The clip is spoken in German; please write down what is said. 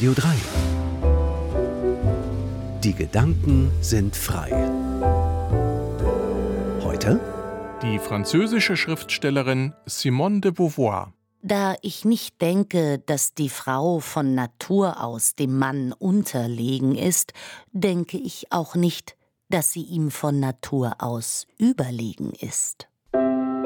Radio 3. Die Gedanken sind frei. Heute die französische Schriftstellerin Simone de Beauvoir. Da ich nicht denke, dass die Frau von Natur aus dem Mann unterlegen ist, denke ich auch nicht, dass sie ihm von Natur aus überlegen ist.